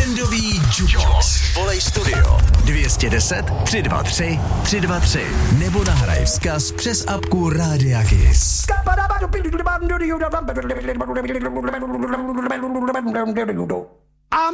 Trendový jukebox. Volej studio 210 323 323 nebo nahraj vzkaz přes apku Rádia Kiss.